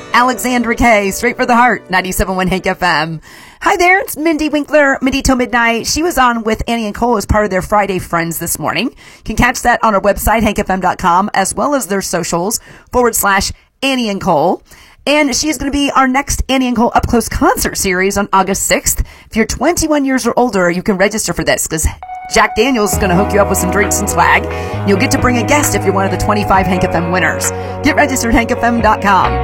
Alexandra Kay, straight for the heart, 97.1 Hank FM. Hi there, it's Mindy Winkler, Mindy Till Midnight. She was on with Annie and Cole as part of their Friday Friends this morning. You can catch that on our website, hankfm.com, as well as their socials, /Annie and Cole. And she's going to be our next Annie and Cole Up Close concert series on August 6th. If you're 21 years or older, you can register for this because Jack Daniels is going to hook you up with some drinks and swag. You'll get to bring a guest if you're one of the 25 Hank FM winners. Get registered, hankfm.com.